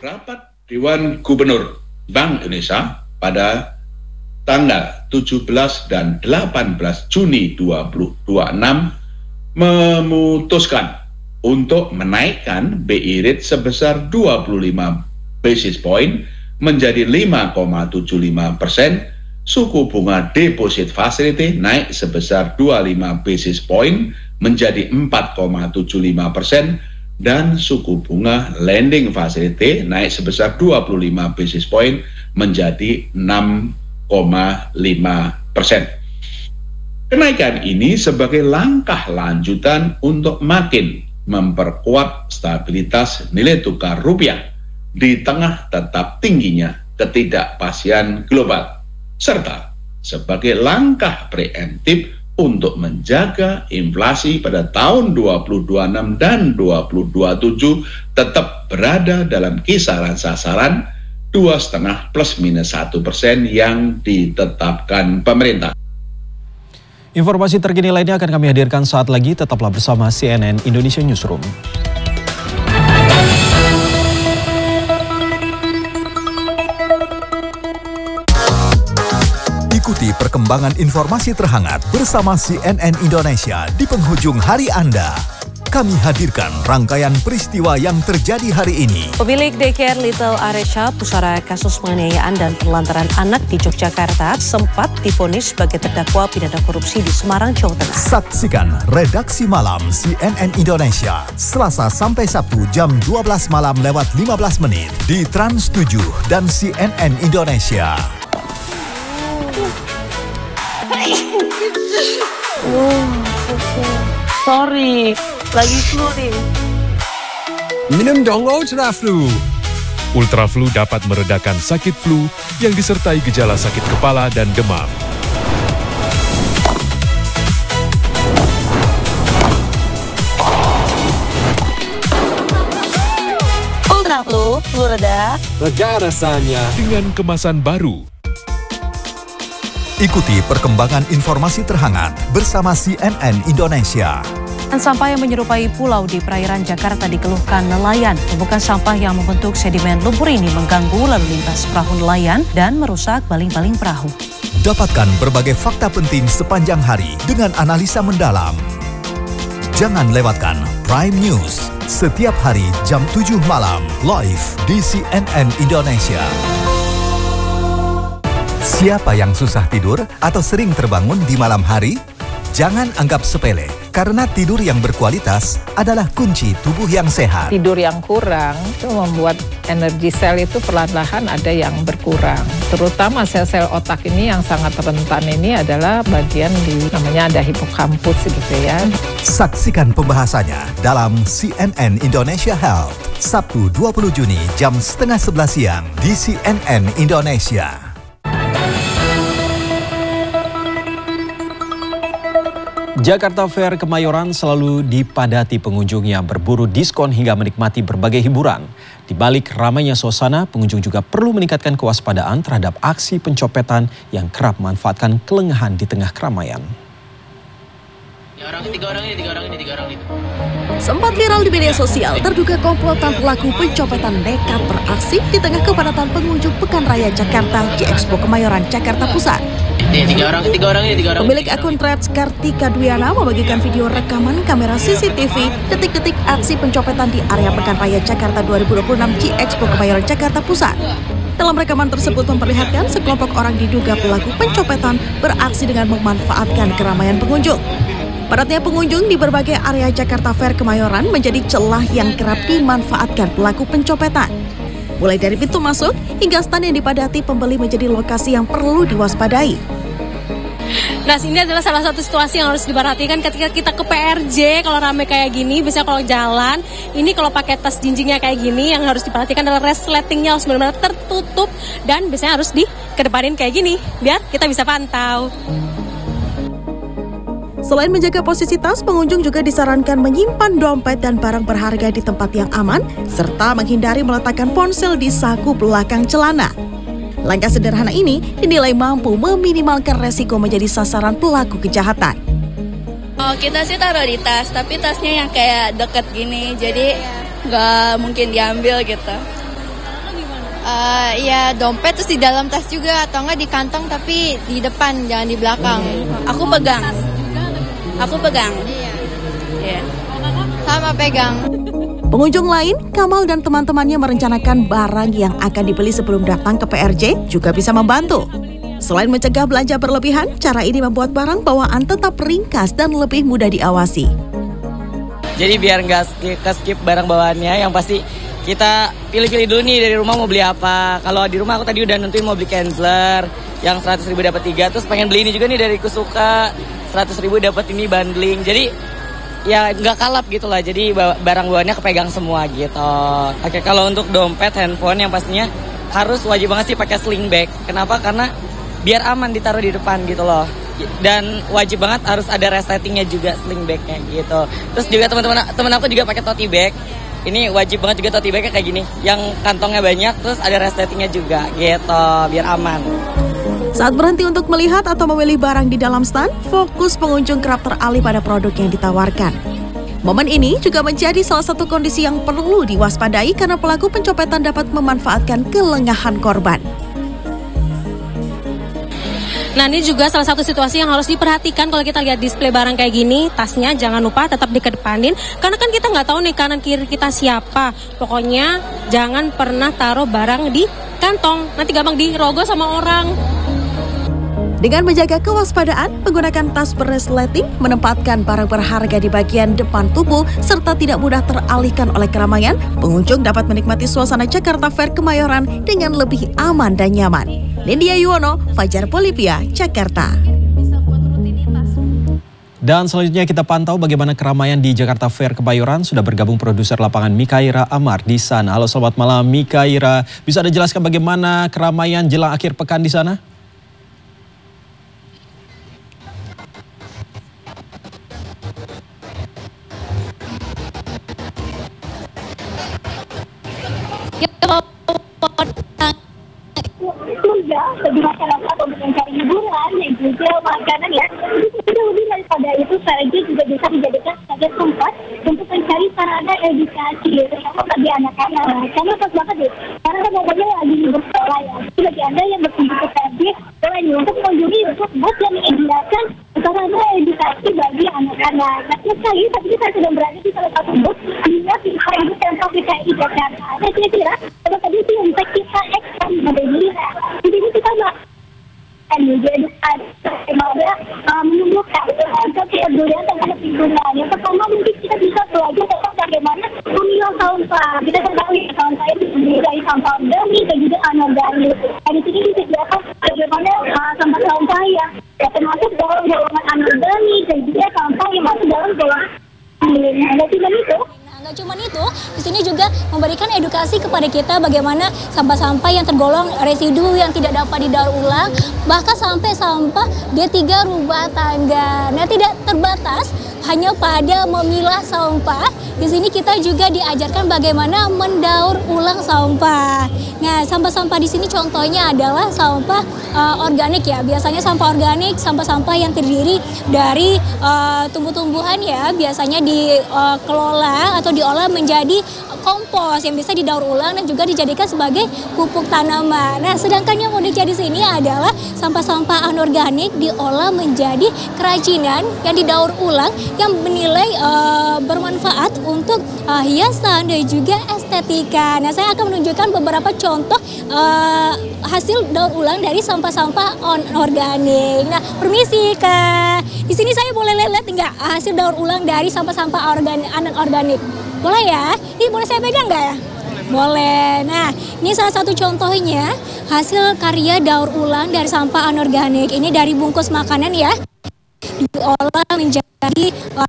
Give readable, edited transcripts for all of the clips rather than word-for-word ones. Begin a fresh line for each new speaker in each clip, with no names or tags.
Rapat Dewan Gubernur Bank Indonesia pada tanggal 17 dan 18 Juni 2026 memutuskan untuk menaikkan BI rate sebesar 25 basis point menjadi 5,75%, suku bunga deposit facility naik sebesar 25 basis point menjadi 4,75%, dan suku bunga lending facility naik sebesar 25 basis point menjadi 6,5%. Kenaikan ini sebagai langkah lanjutan untuk makin memperkuat stabilitas nilai tukar rupiah di tengah tetap tingginya ketidakpastian global, serta sebagai langkah preemptif untuk menjaga inflasi pada tahun 2026 dan 2027 tetap berada dalam kisaran sasaran 2,5 plus minus 1% yang ditetapkan pemerintah.
Informasi terkini lainnya akan kami hadirkan saat lagi. Tetaplah bersama CNN Indonesia Newsroom.
Ikuti perkembangan informasi terhangat bersama CNN Indonesia di penghujung hari Anda. Kami hadirkan rangkaian peristiwa yang terjadi hari ini.
Pemilik daycare Little Aresha, pusara kasus penganiayaan dan penelantaran anak di Yogyakarta, sempat divonis sebagai terdakwa pidana korupsi di Semarang, Jawa Tengah.
Saksikan Redaksi Malam CNN Indonesia, Selasa sampai Sabtu jam 12 malam lewat 15 menit di Trans 7 dan CNN Indonesia.
Sorry, lagi flu nih.
Minum dong Ultraflu. Ultraflu dapat meredakan sakit flu yang disertai gejala sakit kepala dan demam.
Ultraflu, flu reda.
Lega rasanya dengan kemasan baru.
Ikuti perkembangan informasi terhangat bersama CNN Indonesia.
Sampah yang menyerupai pulau di perairan Jakarta dikeluhkan nelayan. Tumpukan sampah yang membentuk sedimen lumpur ini mengganggu lalu lintas perahu nelayan dan merusak baling-baling perahu.
Dapatkan berbagai fakta penting sepanjang hari dengan analisa mendalam. Jangan lewatkan Prime News setiap hari jam 7 malam live di CNN Indonesia. Siapa yang susah tidur atau sering terbangun di malam hari? Jangan anggap sepele, karena tidur yang berkualitas adalah kunci tubuh yang sehat.
Tidur yang kurang itu membuat energi sel itu perlahan-lahan ada yang berkurang. Terutama sel-sel otak ini yang sangat rentan ini adalah bagian namanya ada hipokampus gitu ya.
Saksikan pembahasannya dalam CNN Indonesia Health, Sabtu 20 Juni jam 10:30 siang di CNN Indonesia.
Jakarta Fair Kemayoran selalu dipadati pengunjung yang berburu diskon hingga menikmati berbagai hiburan. Di balik ramainya suasana, pengunjung juga perlu meningkatkan kewaspadaan terhadap aksi pencopetan yang kerap memanfaatkan kelengahan di tengah keramaian.
Tiga orang ini.
Sempat viral di media sosial, terduga komplotan pelaku pencopetan nekat beraksi di tengah kepadatan pengunjung Pekan Raya Jakarta G-Expo Kemayoran, Jakarta Pusat.
Tiga orang ini.
Pemilik akun Threads Kartika Dwiana membagikan video rekaman kamera CCTV detik-detik aksi pencopetan di area Pekan Raya Jakarta 2026 G-Expo Kemayoran, Jakarta Pusat. Dalam rekaman tersebut memperlihatkan sekelompok orang diduga pelaku pencopetan beraksi dengan memanfaatkan keramaian pengunjung. Padatnya pengunjung di berbagai area Jakarta Fair Kemayoran menjadi celah yang kerap dimanfaatkan pelaku pencopetan. Mulai dari pintu masuk hingga stand yang dipadati pembeli menjadi lokasi yang perlu diwaspadai.
Nah, ini adalah salah satu situasi yang harus diperhatikan ketika kita ke PRJ. Kalau ramai kayak gini, biasanya kalau jalan, ini kalau pakai tas jinjingnya kayak gini, yang harus diperhatikan adalah resletingnya harus benar-benar tertutup dan biasanya harus dikedepanin kayak gini, biar kita bisa pantau.
Selain menjaga posisi tas, pengunjung juga disarankan menyimpan dompet dan barang berharga di tempat yang aman, serta menghindari meletakkan ponsel di saku belakang celana. Langkah sederhana ini dinilai mampu meminimalkan resiko menjadi sasaran pelaku kejahatan.
Oh, kita sih taruh di tas, tapi tasnya yang kayak deket gini, jadi nggak mungkin diambil gitu. Ya dompet terus di dalam tas juga, atau enggak di kantong tapi di depan, jangan di belakang. Aku pegang. Iya. Sama pegang.
Pengunjung lain, Kamal dan teman-temannya merencanakan barang yang akan dibeli sebelum datang ke PRJ juga bisa membantu. Selain mencegah belanja berlebihan, cara ini membuat barang bawaan tetap ringkas dan lebih mudah diawasi.
Jadi biar nggak skip barang bawaannya, yang pasti kita pilih-pilih dulu nih dari rumah mau beli apa. Kalau di rumah aku tadi udah nentuin mau beli Kienzler yang 100.000 dapat 3, terus pengen beli ini juga nih dari Kusuka 100.000 dapat ini bundling. Jadi ya nggak kalap gitu lah, jadi barang bawaannya kepegang semua gitu. Oke, kalau untuk dompet, handphone yang pastinya harus wajib banget sih pakai sling bag. Kenapa? Karena biar aman ditaruh di depan gitu loh. Dan wajib banget harus ada resletingnya juga, sling bagnya gitu. Terus juga teman aku juga pakai tote bag. Ini wajib banget juga tote bagnya kayak gini, yang kantongnya banyak terus ada resletingnya juga gitu, biar aman.
Saat berhenti untuk melihat atau memilih barang di dalam stand, fokus pengunjung kerap teralih pada produk yang ditawarkan. Momen ini juga menjadi salah satu kondisi yang perlu diwaspadai karena pelaku pencopetan dapat memanfaatkan kelengahan korban.
Nah, ini juga salah satu situasi yang harus diperhatikan kalau kita lihat display barang kayak gini. Tasnya jangan lupa tetap dikedepanin, karena kan kita nggak tahu nih kanan kiri kita siapa. Pokoknya jangan pernah taruh barang di kantong, nanti gampang dirogoh sama orang.
Dengan menjaga kewaspadaan, menggunakan tas beresleting, menempatkan barang berharga di bagian depan tubuh, serta tidak mudah teralihkan oleh keramaian, pengunjung dapat menikmati suasana Jakarta Fair Kemayoran dengan lebih aman dan nyaman. Nindya Yuwono, Fajar Bolivia, Jakarta.
Dan selanjutnya kita pantau bagaimana keramaian di Jakarta Fair Kemayoran. Sudah bergabung produser lapangan Mikaira Amar di sana. Halo selamat malam Mikaira, bisa Anda jelaskan bagaimana keramaian jelang akhir pekan di sana?
Bagi masyarakat untuk mencari hiburan dan juga makanan ya. Itu lebih daripada itu, strategi juga bisa dijadikan sebagai tempat untuk mencari sarana edukasi, terutama bagi anak-anak. Karena pas banget deh, karena kan pokoknya lagi bersekolah ya. Jadi bagi Anda yang berkunjung ke PRJ, boleh nih untuk mengunjungi untuk bus yang menyediakan sarana edukasi bagi anak-anak. Nah, sekali tapi kita sedang berada di salah satu bus di Haringga Pemprov DKI Jakarta. Saya kira kalau tadi sih yang kita ekspor pada diri. Di sini kita jadi ada menumbuhkan kepedulian terhadap lingkungan. Yang pertama mungkin kita bisa belajar tentang bagaimana memilah sampah. Kita ketahui sampah itu terdiri dari sampah organik dan juga anorganik. Dan di sini disediakan bagaimana sampah yang termasuk dalam golongan anorganik dan juga sampah yang masuk dalam golongan
Nggak cuma itu, di sini juga memberikan edukasi kepada kita bagaimana sampah-sampah yang tergolong residu yang tidak dapat didaur ulang, bahkan sampai sampah D3 rumah tangga. Nah, tidak terbatas hanya pada memilah sampah. Di sini kita juga diajarkan bagaimana mendaur ulang sampah. Nah, sampah-sampah di sini contohnya adalah sampah organik ya. Biasanya sampah organik, sampah-sampah yang terdiri dari tumbuh-tumbuhan ya, biasanya dikelola atau diolah menjadi kompos yang bisa didaur ulang dan juga dijadikan sebagai pupuk tanaman. Nah, sedangkan yang uniknya di sini adalah sampah-sampah anorganik diolah menjadi kerajinan yang didaur ulang yang bernilai bermanfaat untuk hiasan dan juga estetika. Nah, saya akan menunjukkan beberapa contoh hasil daur ulang dari sampah-sampah organik. Nah, permisi Kak. Di sini saya boleh lihat nggak hasil daur ulang dari sampah-sampah anorganik? Boleh ya? Ini boleh saya pegang nggak ya? Boleh. Nah, ini salah satu contohnya hasil karya daur ulang dari sampah anorganik. Ini dari bungkus makanan ya, diolah menjadi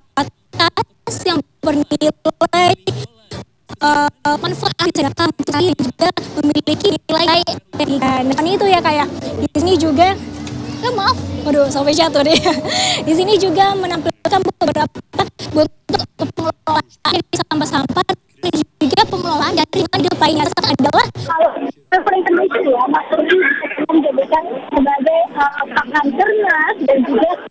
tas yang bernilai manfaat dan juga memiliki nilai estetika. Nah, itu ya kayak di sini juga. Maaf, waduh sampai jatuh deh. Di sini juga menampilkan beberapa bentuk pengelolaan dari sampah-sampah dan juga pengelolaan dari lingkungan lainnya adalah
kalau informasi ya, maksudnya menjadikan sebagai pakan ternak dan juga